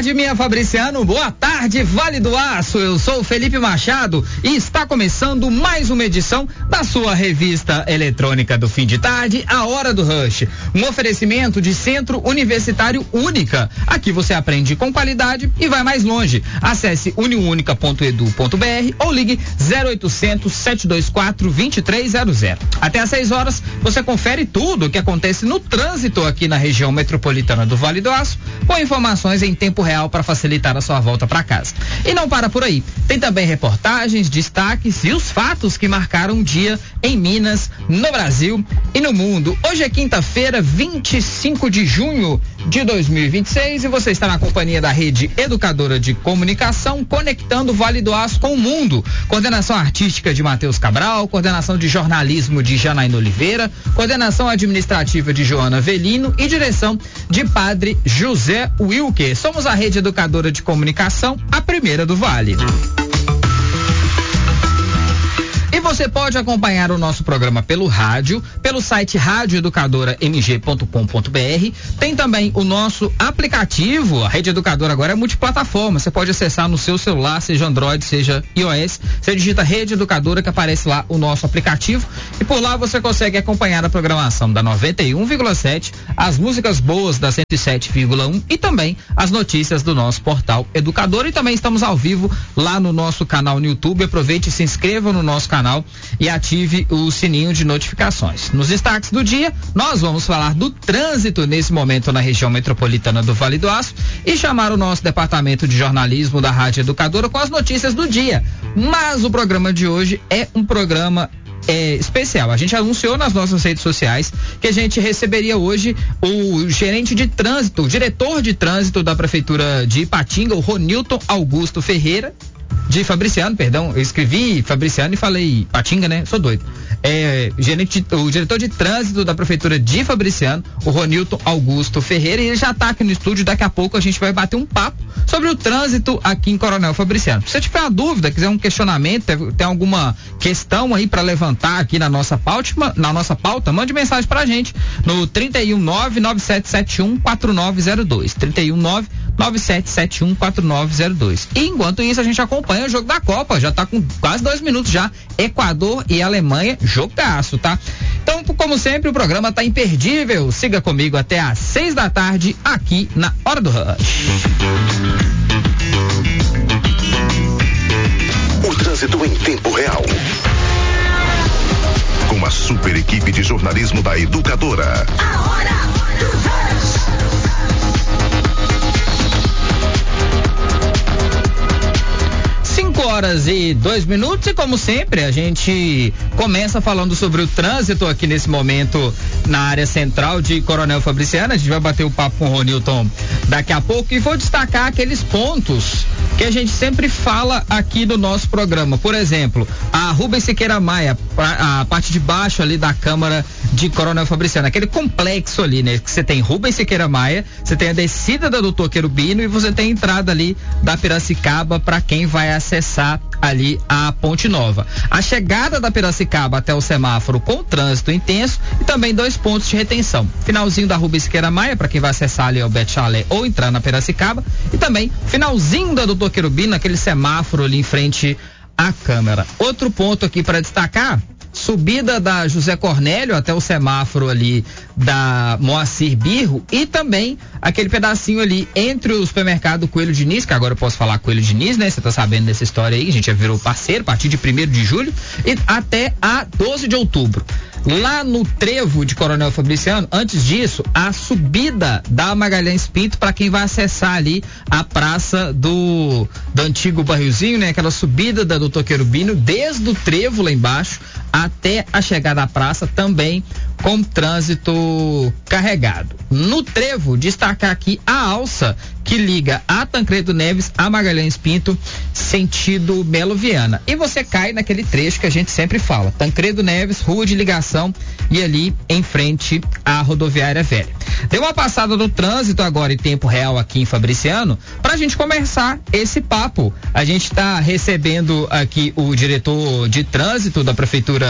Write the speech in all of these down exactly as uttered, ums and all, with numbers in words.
tarde, minha Fabriciano, boa tarde, Vale do Aço, eu sou o Felipe Machado e está começando mais uma edição da sua revista eletrônica do fim de tarde, A Hora do Rush, um oferecimento de Centro Universitário Única, aqui você aprende com qualidade e vai mais longe, acesse uniunica ponto edu ponto br ou ligue zero oitocentos, sete dois quatro, dois três zero zero. Até às seis horas, você confere tudo o que acontece no trânsito aqui na região metropolitana do Vale do Aço, com informações em tempo real para facilitar a sua volta para casa. E não para por aí. Tem também reportagens, destaques e os fatos que marcaram o dia em Minas, no Brasil e no mundo. Hoje é quinta-feira, vinte e cinco de junho de dois mil e vinte e seis e você está na companhia da Rede Educadora de Comunicação, conectando o Vale do Aço com o mundo. Coordenação artística de Matheus Cabral, coordenação de jornalismo de Janaína Oliveira, coordenação administrativa de Joana Velino e direção de Padre José Wilker. Somos a Rede Educadora de Comunicação, a primeira do Vale. E você pode acompanhar o nosso programa pelo rádio, pelo site rádio educadora m g ponto com ponto b r. Tem também o nosso aplicativo, a Rede Educadora agora é multiplataforma. Você pode acessar no seu celular, seja Android, seja iOS. Você digita Rede Educadora que aparece lá o nosso aplicativo. E por lá você consegue acompanhar a programação da noventa e um vírgula sete, as músicas boas da cento e sete vírgula um e também as notícias do nosso portal Educador. E também estamos ao vivo lá no nosso canal no YouTube. Aproveite e se inscreva no nosso canal e ative o sininho de notificações. Nos destaques do dia, nós vamos falar do trânsito nesse momento na região metropolitana do Vale do Aço e chamar o nosso departamento de jornalismo da Rádio Educadora com as notícias do dia. Mas o programa de hoje é um programa É, especial. A gente anunciou nas nossas redes sociais que a gente receberia hoje o gerente de trânsito, o diretor de trânsito da prefeitura de Ipatinga, o Ronilton Augusto Ferreira, de Fabriciano, perdão, eu escrevi Fabriciano e falei Ipatinga, né? Sou doido. É, gerente, o diretor de trânsito da prefeitura de Fabriciano, o Ronilton Augusto Ferreira, e ele já está aqui no estúdio. Daqui a pouco a gente vai bater um papo sobre o trânsito aqui em Coronel Fabriciano. Se você tiver uma dúvida, quiser um questionamento, tem alguma questão aí para levantar aqui na nossa pauta, na nossa pauta, mande mensagem pra gente no trinta e um nove, nove sete sete um, quatro nove zero dois, trinta e um nove, nove sete sete um, quatro nove zero dois. E enquanto isso a gente acompanha o jogo da Copa, já tá com quase dois minutos já, Equador e Alemanha, jogaço, tá? Então, como sempre, o programa tá imperdível. Siga comigo até às seis da tarde aqui na Hora do Rush. O trânsito em tempo real. Com a super equipe de jornalismo da Educadora. A Hora do Rush. cinco horas e dois minutos e como sempre a gente começa falando sobre o trânsito aqui nesse momento na área central de Coronel Fabriciano. A gente vai bater o papo com o Ronilton daqui a pouco e vou destacar aqueles pontos que a gente sempre fala aqui no nosso programa. Por exemplo, a Rubens Siqueira Maia, a parte de baixo ali da Câmara de Coronel Fabriciano, aquele complexo ali, né? Que você tem Rubens Siqueira Maia, você tem a descida da Doutor Querubino e você tem a entrada ali da Piracicaba para quem vai acessar ali a Ponte Nova. A chegada da Piracicaba até o semáforo com trânsito intenso e também dois pontos de retenção. Finalzinho da Rubens Siqueira Maia para quem vai acessar ali o Bet Chalé ou entrar na Piracicaba e também finalzinho da Doutor Querubino, aquele semáforo ali em frente à Câmara. Outro ponto aqui para destacar: subida da José Cornélio até o semáforo ali da Moacir Birro e também aquele pedacinho ali entre o supermercado Coelho Diniz, que agora eu posso falar Coelho Diniz, né? Você tá sabendo dessa história aí, a gente já virou parceiro, a partir de primeiro de julho e até a doze de outubro. Lá no trevo de Coronel Fabriciano, antes disso, a subida da Magalhães Pinto para quem vai acessar ali a praça do, do antigo Barrilzinho, né? Aquela subida da Doutor Querubino, desde o trevo lá embaixo até a chegada à praça, também com trânsito carregado. No trevo, destacar aqui a alça que liga a Tancredo Neves a Magalhães Pinto, sentido Belo Viana. E você cai naquele trecho que a gente sempre fala, Tancredo Neves, rua de ligação e ali em frente à rodoviária velha. Deu uma passada no trânsito agora em tempo real aqui em Fabriciano, pra gente começar esse papo. A gente está recebendo aqui o diretor de trânsito da prefeitura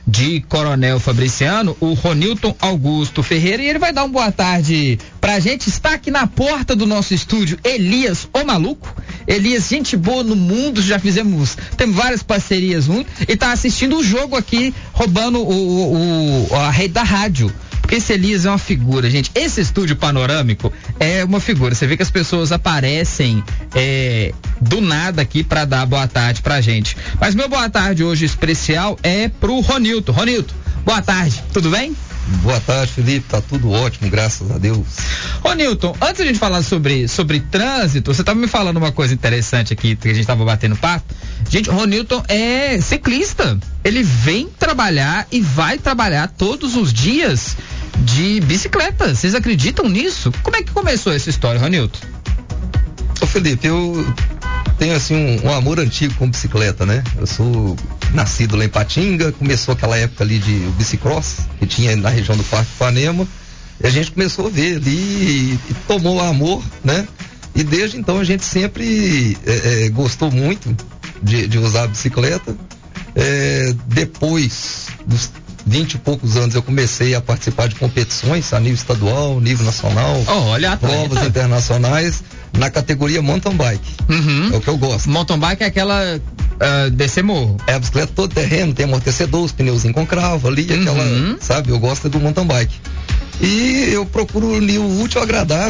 de Coronel Fabriciano, o Ronilton Augusto Ferreira, e ele vai dar uma boa tarde pra gente. Está aqui na porta do nosso estúdio Elias, o maluco. Elias, gente boa no mundo, já fizemos, temos várias parcerias juntos, e tá assistindo o jogo aqui, roubando o, o, a rede da rádio. Porque esse Elias é uma figura, gente. Esse estúdio panorâmico é uma figura. Você vê que as pessoas aparecem é, do nada aqui para dar boa tarde pra gente. Mas meu boa tarde hoje especial é pro Ronilton. Ronilton, boa tarde, tudo bem? Boa tarde, Felipe, tá tudo ótimo, graças a Deus. Ô Nilton, antes de a gente falar sobre, sobre trânsito, você tava me falando uma coisa interessante aqui, que a gente tava batendo papo. Gente, o Ronilton é ciclista, ele vem trabalhar e vai trabalhar todos os dias de bicicleta, vocês acreditam nisso? Como é que começou essa história, Ronilton? Ô Felipe, eu tenho assim um, um amor antigo com bicicleta, né? Eu sou nascido lá em Patinga, começou aquela época ali de bicicross, que tinha na região do Parque Ipanema, e a gente começou a ver ali e, e tomou amor, né? E desde então a gente sempre é, é, gostou muito de, de usar a bicicleta. É, depois dos vinte e poucos anos eu comecei a participar de competições a nível estadual, nível nacional, oh, olha, provas internacionais na categoria mountain bike. Uhum. É o que eu gosto. Mountain bike é aquela uh, descer morro. É a bicicleta todo terreno, tem amortecedor, os pneuzinhos com cravo ali, uhum. aquela, sabe, eu gosto do mountain bike. E eu procuro unir o útil ao agradável.